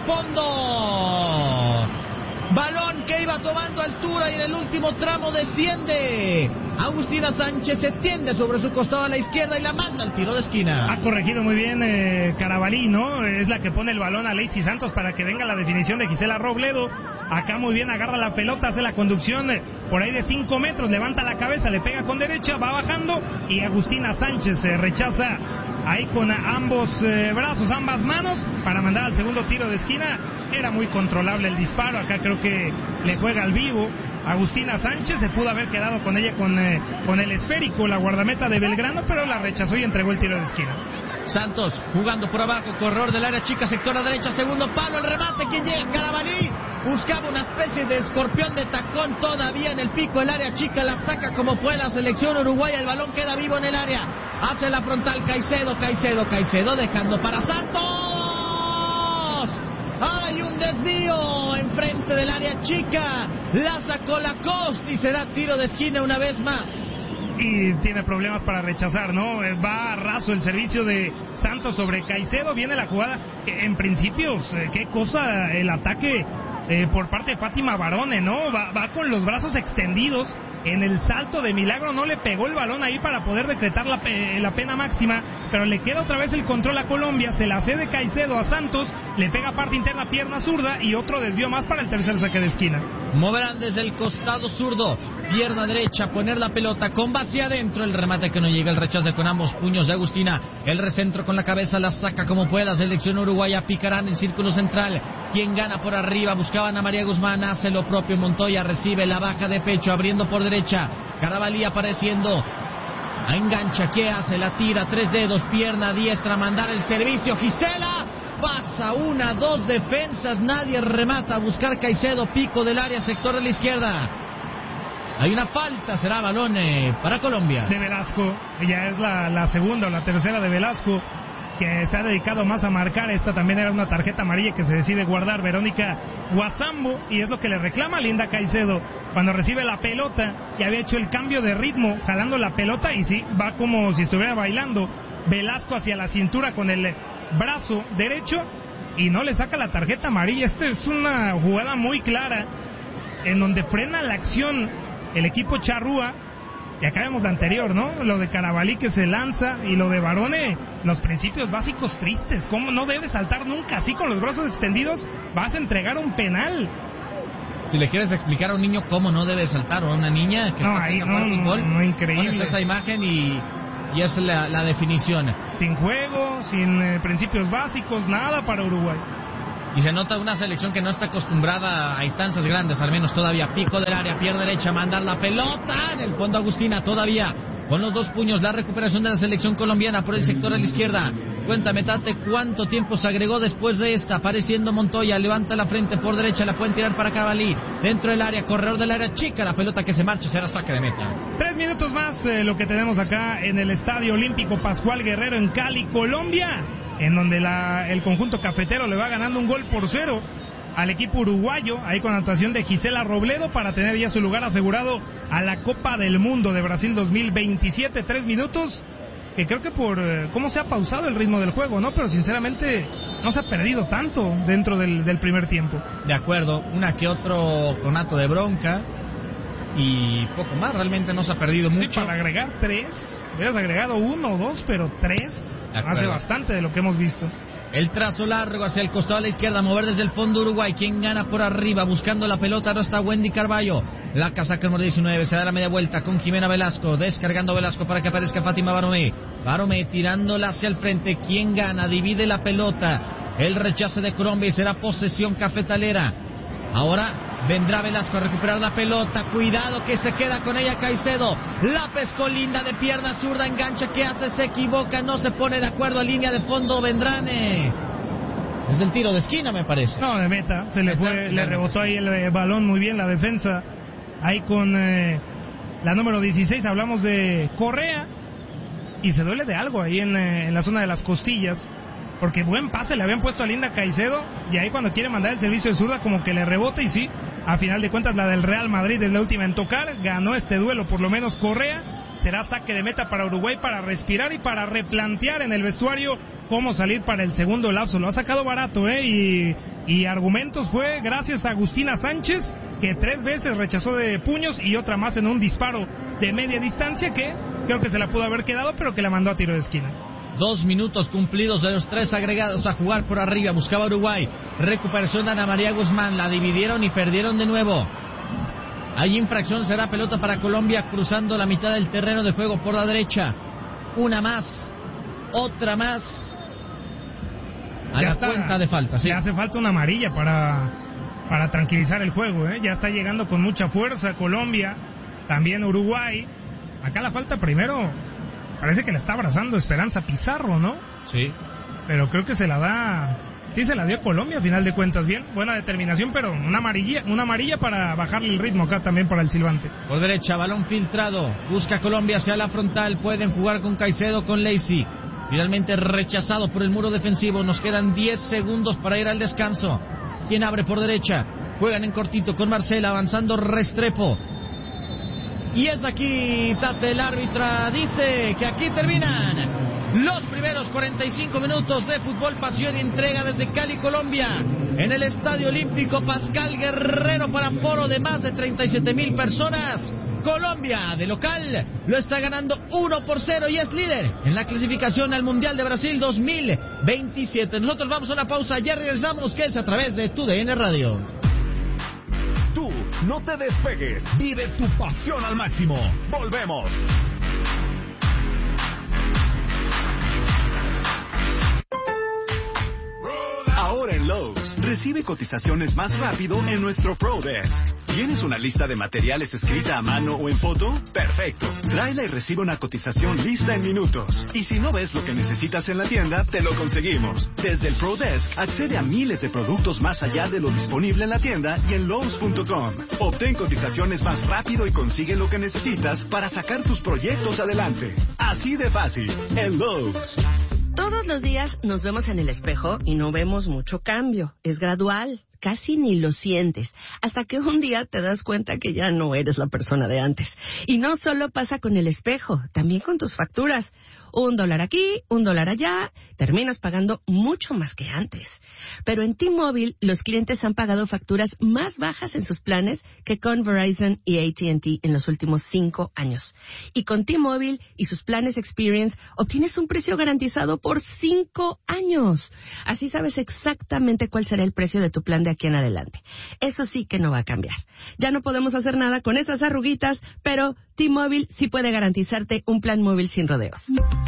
fondo. Balón que iba tomando altura y en el último tramo desciende. Agustina Sánchez se tiende sobre su costado a la izquierda y la manda al tiro de esquina. Ha corregido muy bien eh, Carabalí, ¿no? Es la que pone el balón a Lacy Santos para que venga la definición de Gisela Robledo. Acá muy bien agarra la pelota, hace la conducción eh, por ahí de cinco metros, levanta la cabeza, le pega con derecha, va bajando y Agustina Sánchez se eh, rechaza ahí con ambos eh, brazos, ambas manos para mandar al segundo tiro de esquina. Era muy controlable el disparo, acá creo que le juega al vivo. Agustina Sánchez se pudo haber quedado con ella con, eh, con el esférico, la guardameta de Belgrano, pero la rechazó y entregó el tiro de esquina. Santos jugando por abajo, corredor del área chica, sector a derecha, segundo palo, el remate, ¿quién llega? Carabalí, buscaba una especie de escorpión de tacón todavía en el pico, el área chica la saca como puede la selección uruguaya, el balón queda vivo en el área, hace la frontal Caicedo, Caicedo, Caicedo, dejando para Santos. Hay un desvío enfrente del área chica, la sacó Lacoste y será tiro de esquina una vez más. Y tiene problemas para rechazar, ¿no? Va a raso el servicio de Santos sobre Caicedo, viene la jugada. En principio, qué cosa el ataque eh, por parte de Fátima Barone, ¿no? Va, va con los brazos extendidos. En el salto de milagro no le pegó el balón ahí para poder decretar la, la pena máxima, pero le queda otra vez el control a Colombia, se la cede Caicedo a Santos, le pega parte interna, pierna zurda y otro desvío más para el tercer saque de esquina. Moverán desde el costado zurdo, pierna derecha, poner la pelota con base adentro, el remate que no llega, el rechace con ambos puños de Agustina, el recentro con la cabeza, la saca como puede la selección uruguaya, picarán el círculo central, quien gana por arriba, buscaban a María Guzmán, hace lo propio, Montoya recibe la baja de pecho, abriendo por derecha, Carabalí apareciendo, engancha, ¿qué hace? La tira, tres dedos, pierna diestra, mandar el servicio, Gisela, pasa una, dos defensas, nadie remata, a buscar Caicedo, pico del área, sector de la izquierda. Hay una falta, será balón eh, para Colombia. De Velasco, ya es la, la segunda o la tercera de Velasco, que se ha dedicado más a marcar. Esta también era una tarjeta amarilla que se decide guardar Verónica Guasambo, y es lo que le reclama Linda Caicedo cuando recibe la pelota, y había hecho el cambio de ritmo, jalando la pelota, y sí, va como si estuviera bailando. Velasco hacia la cintura con el brazo derecho, y no le saca la tarjeta amarilla. Esta es una jugada muy clara, en donde frena la acción el equipo charrúa, y acá vemos la anterior, ¿no? Lo de Carabalí que se lanza, y lo de Barone, los principios básicos tristes. ¿Cómo no debes saltar nunca así con los brazos extendidos? Vas a entregar un penal. si le quieres explicar a un niño cómo no debe saltar, o a una niña que no, está ahí, jugando no, fútbol, no, no, increíble. pones esa imagen y, y es la, la definición. Sin juego, sin eh, principios básicos, nada para Uruguay. Y se nota una selección que no está acostumbrada a instancias grandes, al menos todavía. Pico del área, pie derecha, mandar la pelota. En el fondo Agustina todavía con los dos puños. La recuperación de la selección colombiana por el sector a la izquierda. Cuéntame, Tate, ¿cuánto tiempo se agregó después de esta? Apareciendo Montoya, levanta la frente por derecha, la pueden tirar para Carabalí. Dentro del área, corredor del área chica, la pelota que se marcha, será saque de meta. Tres minutos más, eh, lo que tenemos acá en el Estadio Olímpico Pascual Guerrero en Cali, Colombia, en donde la, el conjunto cafetero le va ganando un gol por cero al equipo uruguayo, ahí con actuación de Gisela Robledo para tener ya su lugar asegurado a la Copa del Mundo de Brasil dos mil veintisiete. Tres minutos que creo que por eh, cómo se ha pausado el ritmo del juego, ¿no? Pero sinceramente no se ha perdido tanto dentro del, del primer tiempo. De acuerdo, una que otro conato de bronca y poco más, realmente no se ha perdido mucho. Sí, para agregar tres, hubieras agregado uno o dos, pero tres hace bastante de lo que hemos visto. El trazo largo hacia el costado a la izquierda, mover desde el fondo Uruguay. Quien gana por arriba, buscando la pelota, no está Wendy Carballo. La casaca número diecinueve, se da la media vuelta con Jimena Velasco, descargando Velasco para que aparezca Fátima Baromé. Baromé tirándola hacia el frente. Quien gana, divide la pelota. El rechace de Colombia y será posesión cafetalera. Ahora vendrá Velasco a recuperar la pelota. Cuidado que se queda con ella Caicedo. La pescó linda de pierna zurda. Engancha que hace, se equivoca. No se pone de acuerdo. Línea de fondo vendrán. Eh. Es el tiro de esquina, me parece. No, de meta. Se le fue, le rebotó ahí el eh, balón muy bien la defensa. Ahí con eh, la número dieciséis hablamos de Correa. Y se duele de algo ahí en, eh, en la zona de las costillas. Porque buen pase le habían puesto a Linda Caicedo. Y ahí cuando quiere mandar el servicio de zurda como que le rebota. Y sí, a final de cuentas la del Real Madrid es la última en tocar. Ganó este duelo por lo menos Correa. Será saque de meta para Uruguay para respirar y para replantear en el vestuario cómo salir para el segundo lapso. Lo ha sacado barato, ¿eh? Y, y argumentos fue gracias a Agustina Sánchez, que tres veces rechazó de puños y otra más en un disparo de media distancia que creo que se la pudo haber quedado, pero que la mandó a tiro de esquina. Dos minutos cumplidos de los tres agregados a jugar por arriba. Buscaba Uruguay. Recuperación de Ana María Guzmán. La dividieron y perdieron de nuevo. Hay infracción, será pelota para Colombia cruzando la mitad del terreno de juego por la derecha. Una más, otra más. A ya la está, cuenta de falta, sí. Le hace falta una amarilla para, para tranquilizar el juego, ¿eh? Ya está llegando con mucha fuerza Colombia, también Uruguay. Acá la falta primero, parece que le está abrazando Esperanza Pizarro, ¿no? Sí. Pero creo que se la da... Sí, se la dio Colombia, a final de cuentas, bien, buena determinación, pero una amarilla, una amarilla para bajarle el ritmo acá también para el silbante. Por derecha, balón filtrado, busca Colombia hacia la frontal, pueden jugar con Caicedo, con Lacey. Finalmente rechazado por el muro defensivo, nos quedan diez segundos para ir al descanso. ¿Quién abre por derecha? Juegan en cortito con Marcela, avanzando Restrepo. Y es aquí, Tate, el árbitra dice que aquí terminan los primeros cuarenta y cinco minutos de fútbol, pasión y entrega desde Cali, Colombia, en el Estadio Olímpico Pascual Guerrero para foro de más de treinta y siete mil personas. Colombia, de local, lo está ganando uno por cero y es líder en la clasificación al Mundial de Brasil dos mil veintisiete. Nosotros vamos a una pausa, ya regresamos, que es a través de Tu D N Radio. Tú, no te despegues, vive tu pasión al máximo. Volvemos. Ahora en Lowe's, recibe cotizaciones más rápido en nuestro Pro Desk. ¿Tienes una lista de materiales escrita a mano o en foto? Perfecto. Tráela y recibe una cotización lista en minutos. Y si no ves lo que necesitas en la tienda, te lo conseguimos. Desde el Pro Desk, accede a miles de productos más allá de lo disponible en la tienda y en Lowe's punto com. Obtén cotizaciones más rápido y consigue lo que necesitas para sacar tus proyectos adelante. Así de fácil, en Lowe's. Todos los días nos vemos en el espejo y no vemos mucho cambio. Es gradual, casi ni lo sientes, hasta que un día te das cuenta que ya no eres la persona de antes. Y no solo pasa con el espejo, también con tus facturas. Un dólar aquí, un dólar allá, terminas pagando mucho más que antes. Pero en T-Mobile, los clientes han pagado facturas más bajas en sus planes que con Verizon y A T and T en los últimos cinco años. Y con T-Mobile y sus planes Experience, obtienes un precio garantizado por cinco años. Así sabes exactamente cuál será el precio de tu plan de de aquí en adelante. Eso sí que no va a cambiar. Ya no podemos hacer nada con esas arruguitas, pero T-Mobile sí puede garantizarte un plan móvil sin rodeos.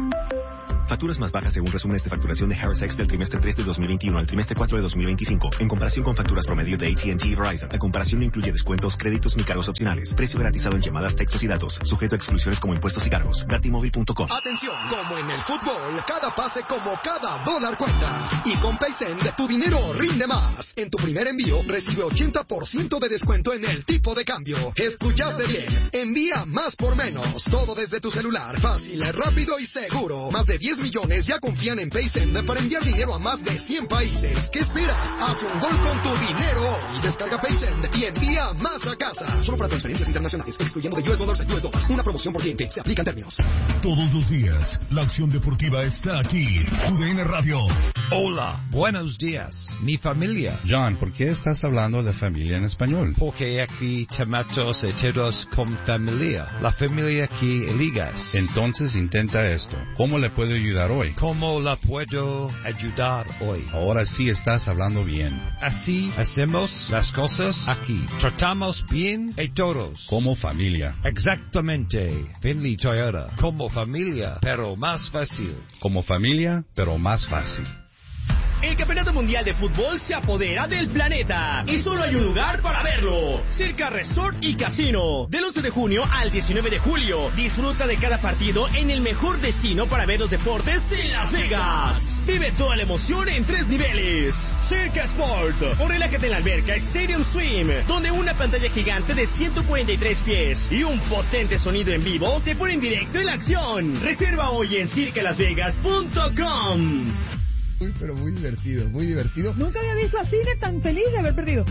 Facturas más bajas según resúmenes de facturación de Harris X del trimestre tres de dos mil veintiuno al trimestre cuatro de dos mil veinticinco. En comparación con facturas promedio de A T and T y Verizon. La comparación no incluye descuentos, créditos ni cargos opcionales. Precio garantizado en llamadas, textos y datos. Sujeto a exclusiones como impuestos y cargos. Dati Móvil punto com. Atención, como en el fútbol, cada pase como cada dólar cuenta. Y con Paysend, tu dinero rinde más. En tu primer envío, recibe ochenta por ciento de descuento en el tipo de cambio. ¿Escuchaste bien? Envía más por menos. Todo desde tu celular. Fácil, rápido y seguro. Más de diez millones ya confían en Paysend para enviar dinero a más de cien países. ¿Qué esperas? Haz un gol con tu dinero hoy. Descarga Paysend y envía más a casa. Solo para transferencias internacionales, excluyendo de U S Dollars a U S Dollars. Una promoción por cliente. Se aplican términos. Todos los días, la acción deportiva está aquí. U D N Radio. Hola, buenos días, mi familia. John, ¿por qué estás hablando de familia en español? Porque aquí tomamos todos con familia. La familia que eligas. Entonces intenta esto. ¿Cómo le puedo ayudar hoy? ¿Cómo la puedo ayudar hoy? Ahora sí estás hablando bien. Así hacemos las cosas aquí. Tratamos bien a todos. Como familia. Exactamente. Finley Toyota. Como familia, pero más fácil. Como familia, pero más fácil. El Campeonato Mundial de Fútbol se apodera del planeta y solo hay un lugar para verlo. Circa Resort y Casino. Del once de junio al diecinueve de julio. Disfruta de cada partido en el mejor destino para ver los deportes en Las Vegas. Vive toda la emoción en tres niveles. Circa Sport. O relájate en la alberca Stadium Swim, donde una pantalla gigante de ciento cuarenta y tres pies y un potente sonido en vivo te ponen directo en la acción. Reserva hoy en circa las vegas punto com. Muy, pero muy divertido, muy divertido. Nunca había visto a Cine tan feliz de haber perdido.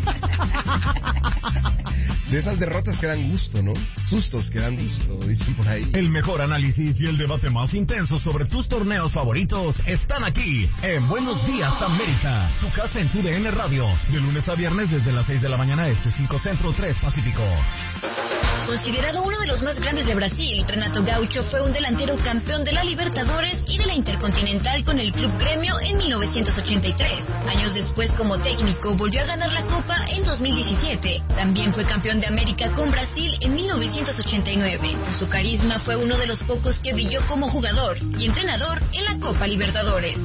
De esas derrotas que dan gusto, ¿no? Sustos que dan gusto, dicen por ahí. El mejor análisis y el debate más intenso sobre tus torneos favoritos están aquí en Buenos Días América. Tu casa en tu D N Radio. De lunes a viernes desde las seis de la mañana este, cinco Centro, tres Pacífico. Considerado uno de los más grandes de Brasil, Renato Gaucho fue un delantero campeón de la Libertadores y de la Intercontinental con el Club Gremio en mil novecientos ochenta y tres. Años después, como técnico, volvió a ganar la Copa en dos mil diecisiete. También fue campeón de América con Brasil en mil novecientos ochenta y nueve. Su carisma fue uno de los pocos que brilló como jugador y entrenador en la Copa Libertadores.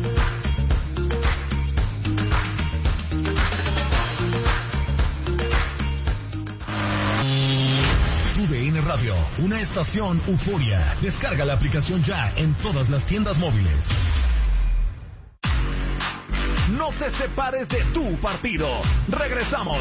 U D N Radio, una estación Euforia. Descarga la aplicación ya en todas las tiendas móviles. No te separes de tu partido. Regresamos.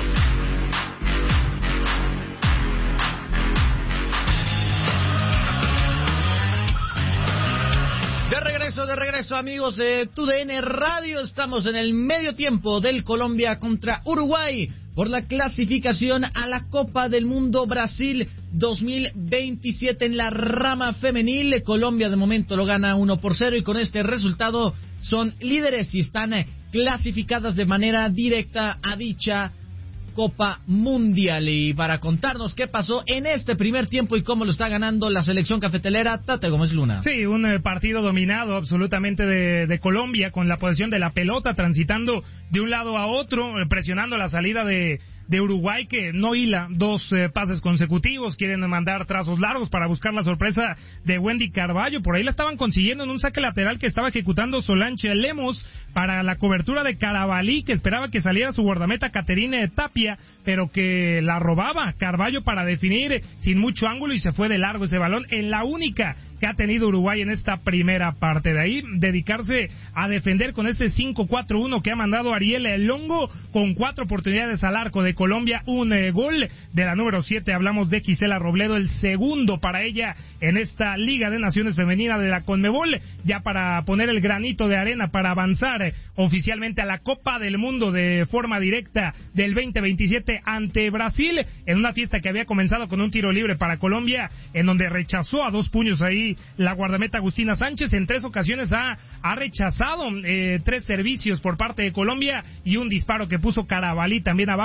De regreso, de regreso, amigos de Tu D N Radio. Estamos en el medio tiempo del Colombia contra Uruguay por la clasificación a la Copa del Mundo Brasil dos mil veintisiete en la rama femenil. Colombia de momento lo gana uno por cero y con este resultado son líderes y están clasificadas de manera directa a dicha Copa Mundial. Y para contarnos qué pasó en este primer tiempo y cómo lo está ganando la selección cafetelera, Tate Gómez Luna. Sí, un eh, partido dominado absolutamente de, de Colombia, con la posesión de la pelota, transitando de un lado a otro, eh, presionando la salida de... de Uruguay, que no hila dos eh, pases consecutivos. Quieren mandar trazos largos para buscar la sorpresa de Wendy Carballo. Por ahí la estaban consiguiendo en un saque lateral que estaba ejecutando Solange Lemos para la cobertura de Carabalí, que esperaba que saliera su guardameta Caterine Tapia, pero que la robaba Carballo para definir sin mucho ángulo y se fue de largo ese balón en la única que ha tenido Uruguay en esta primera parte. De ahí dedicarse a defender con ese cinco cuatro uno que ha mandado Ariel Longo, con cuatro oportunidades al arco de Colombia, un eh, gol de la número siete. Hablamos de Gisela Robledo, el segundo para ella en esta Liga de Naciones Femenina de la Conmebol, ya para poner el granito de arena para avanzar eh, oficialmente a la Copa del Mundo de forma directa del veinte veintisiete ante Brasil, en una fiesta que había comenzado con un tiro libre para Colombia, en donde rechazó a dos puños ahí la guardameta Agustina Sánchez. En tres ocasiones ha, ha rechazado eh, tres servicios por parte de Colombia y un disparo que puso Carabalí también abajo para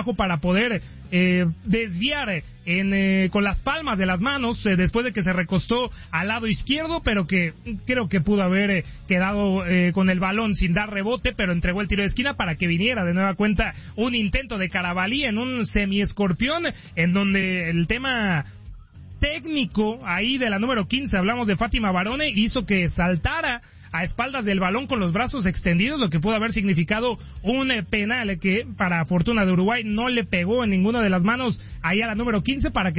poder eh, desviar en, eh, con las palmas de las manos eh, después de que se recostó al lado izquierdo, pero que creo que pudo haber eh, quedado eh, con el balón sin dar rebote, pero entregó el tiro de esquina para que viniera de nueva cuenta un intento de Carabalí en un semi-escorpión, en donde el tema técnico ahí de la número quince, hablamos de Fátima Barone, hizo que saltara a espaldas del balón con los brazos extendidos, lo que pudo haber significado un eh, penal que para fortuna de Uruguay no le pegó en ninguna de las manos ahí a la número quince para que